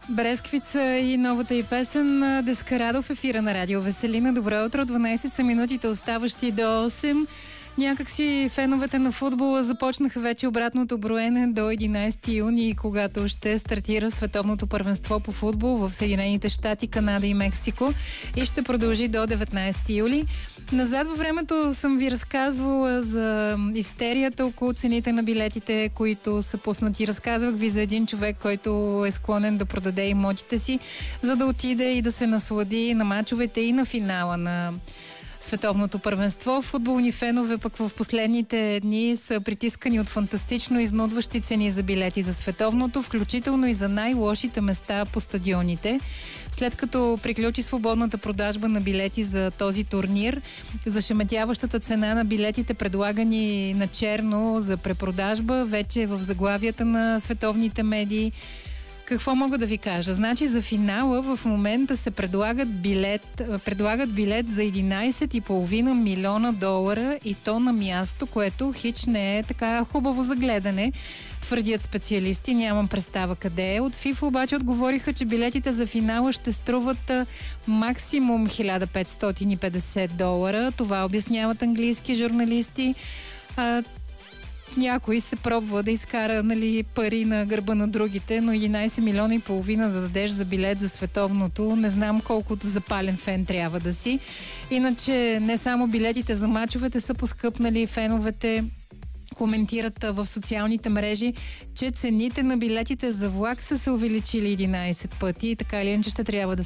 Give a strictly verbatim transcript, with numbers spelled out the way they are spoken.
Бресквица и новата и песен Дескарадо в ефира на Радио Веселина. Добро утро, дванайсет са минутите оставащи до осем. Някакси феновете на футбола започнаха вече обратното броене до единайсети юни, когато ще стартира световното първенство по футбол в Съединените щати, Канада и Мексико и ще продължи до деветнайсети юли. Назад във времето съм ви разказвала за истерията около цените на билетите, които са пуснати. Разказвах ви за един човек, който е склонен да продаде имотите си, за да отиде и да се наслади на мачовете и на финала на световното първенство. Футболни фенове пък в последните дни са притискани от фантастично изнудващи цени за билети за световното, включително и за най-лошите места по стадионите. След като приключи свободната продажба на билети за този турнир, зашеметяващата цена на билетите, предлагани на черно за препродажба, вече е в заглавията на световните медии. Какво мога да ви кажа? Значи за финала в момента се предлагат билет, предлагат билет за единайсет и половина милиона долара и то на място, което хич не е така хубаво за гледане, твърдят специалисти. Нямам представа къде е. От FIFA обаче отговориха, че билетите за финала ще струват максимум хиляда петстотин и петдесет долара. Това обясняват английски журналисти. А, Някой се пробва да изкара, нали, пари на гърба на другите, но единайсет милиона и половина да дадеш за билет за световното, не знам колкото запален фен трябва да си. Иначе не само билетите за мачовете са поскъпнали, феновете коментират в социалните мрежи, че цените на билетите за влак са се увеличили единайсет пъти и така или иначе ще трябва да